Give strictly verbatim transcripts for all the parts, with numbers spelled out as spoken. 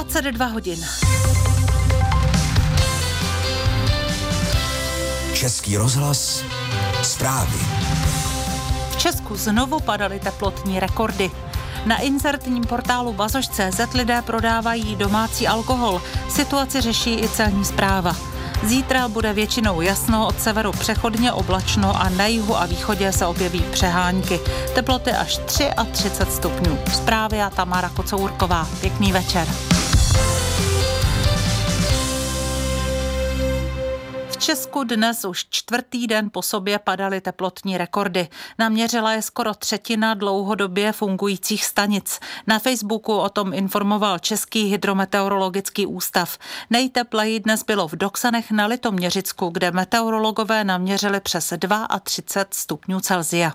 dvacet dva hodin. Český rozhlas, zprávy. V Česku znovu padaly teplotní rekordy. Na inzertním portálu bazoš tečka cé zet lidé prodávají domácí alkohol. Situaci řeší i celní správa. Zítra bude většinou jasno, od severu přechodně oblačno a na jihu a východě se objeví přehánky. Teploty až třicet tři stupňů. Zprávy a Tamara Kocourková. Pěkný večer. V Česku dnes už čtvrtý den po sobě padaly teplotní rekordy. Naměřila je skoro třetina dlouhodobě fungujících stanic. Na Facebooku o tom informoval Český hydrometeorologický ústav. Nejtepleji dnes bylo v Doksanech na Litoměřicku, kde meteorologové naměřili přes třicet dva stupňů Celsia.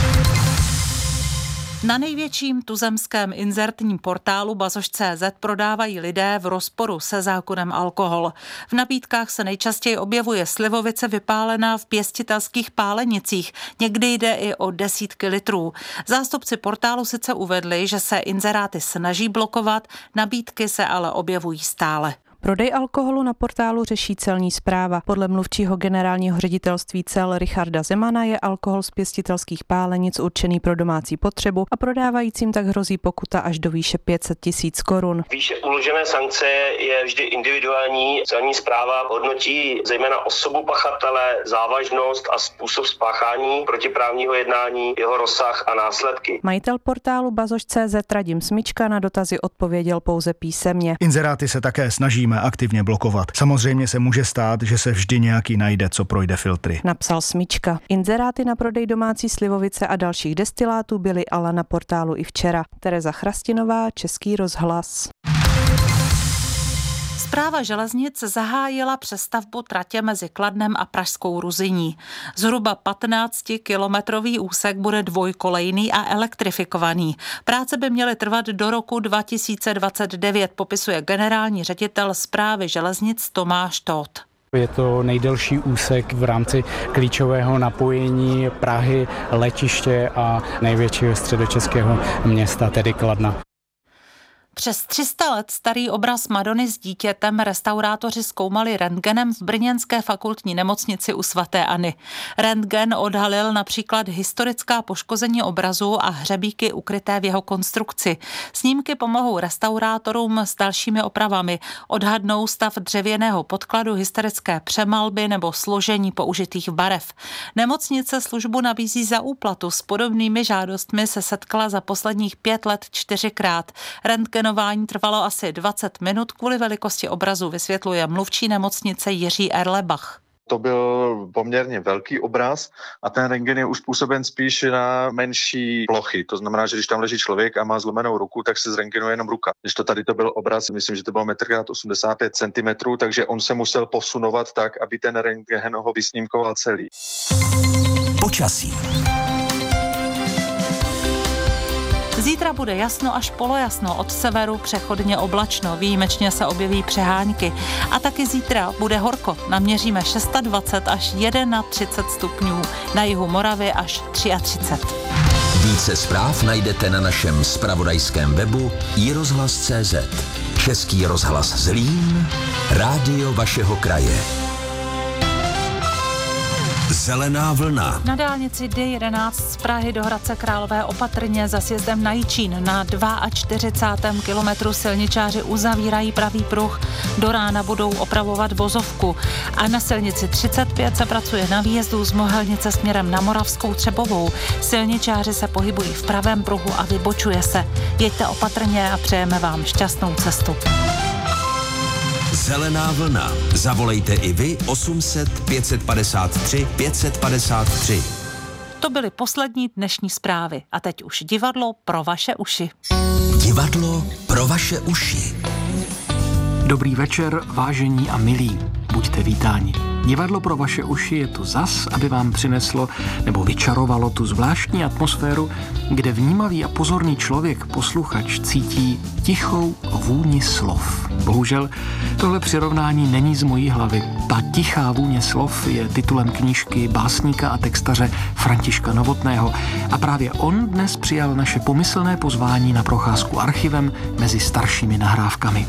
Na největším tuzemském inzertním portálu bazoš tečka cé zet prodávají lidé v rozporu se zákonem alkohol. V nabídkách se nejčastěji objevuje slivovice vypálená v pěstitelských pálenicích. Někdy jde i o desítky litrů. Zástupci portálu sice uvedli, že se inzeráty snaží blokovat, nabídky se ale objevují stále. Prodej alkoholu na portálu řeší celní správa. Podle mluvčího generálního ředitelství cel Richarda Zemana je alkohol z pěstitelských pálenic určený pro domácí potřebu a prodávajícím tak hrozí pokuta až do výše pět set tisíc korun. Výše uložené sankce je vždy individuální. Celní správa hodnotí zejména osobu pachatele, závažnost a způsob spáchání protiprávního jednání, jeho rozsah a následky. Majitel portálu bazoš tečka cé zet Radim Smička na dotazy odpověděl pouze písemně. Inzeráty se také snažíme aktivně blokovat. Samozřejmě se může stát, že se vždy nějaký najde, co projde filtry. Napsal Smička. Inzeráty na prodej domácí slivovice a dalších destilátů byly ale na portálu i včera. Tereza Chrastinová, Český rozhlas. Správa železnic zahájila přestavbu tratě mezi Kladnem a Pražskou Ruzyní. Zhruba patnáctikilometrový úsek bude dvojkolejný a elektrifikovaný. Práce by měly trvat do roku dva tisíce dvacet devět, popisuje generální ředitel Správy železnic Tomáš Tóth. Je to nejdelší úsek v rámci klíčového napojení Prahy, letiště a největšího středočeského města, tedy Kladna. Přes tři sta let starý obraz Madony s dítětem restaurátoři zkoumali rentgenem v brněnské fakultní nemocnici u svaté Anny. Rentgen odhalil například historická poškození obrazu a hřebíky ukryté v jeho konstrukci. Snímky pomohou restaurátorům s dalšími opravami. Odhadnou stav dřevěného podkladu, historické přemalby nebo složení použitých barev. Nemocnice službu nabízí za úplatu. S podobnými žádostmi se setkala za posledních pět let čtyřikrát. Rentgen Rentgenování trvalo asi dvacet minut kvůli velikosti obrazu, vysvětluje mluvčí nemocnice Jiří Erlebach. To byl poměrně velký obraz a ten rentgen je uspůsoben spíš na menší plochy. To znamená, že když tam leží člověk a má zlomenou ruku, tak se zrentgenuje jenom ruka. Když to tady to byl obraz, myslím, že to bylo metr krát osmdesát pět centimetrů, takže on se musel posunovat tak, aby ten rentgen ho vysnímkoval celý. Počasí. Zítra bude jasno až polojasno, od severu přechodně oblačno, výjimečně se objeví přehánky. A taky zítra bude horko, naměříme dvacet šest až třicet jedna stupňů, na jihu Moravy až třicet tři. Více zpráv najdete na našem zpravodajském webu i rozhlas tečka cé zet. Český rozhlas Zlín, rádio vašeho kraje. Zelená vlna. Na dálnici D jedenáct z Prahy do Hradce Králové opatrně za sjezdem na Jičín. Na čtyřicátém druhém kilometru silničáři uzavírají pravý pruh. Do rána budou opravovat vozovku. A na silnici třicet pět se pracuje na výjezdu z Mohelnice směrem na Moravskou Třebovou. Silničáři se pohybují v pravém pruhu a vybočuje se. Jeďte opatrně a přejeme vám šťastnou cestu. Zelená vlna. Zavolejte i vy osm set pět padesát tři pět padesát tři. To byly poslední dnešní zprávy. A teď už divadlo pro vaše uši. Divadlo pro vaše uši. Dobrý večer, vážení a milí. Buďte vítáni. Divadlo pro vaše uši je tu zas, aby vám přineslo nebo vyčarovalo tu zvláštní atmosféru, kde vnímavý a pozorný člověk, posluchač, cítí tichou vůni slov. Bohužel tohle přirovnání není z mojí hlavy. Ta tichá vůně slov je titulem knížky básníka a textaře Františka Novotného a právě on dnes přijal naše pomyslné pozvání na procházku archivem mezi staršími nahrávkami.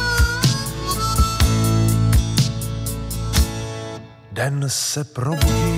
Den se probudí.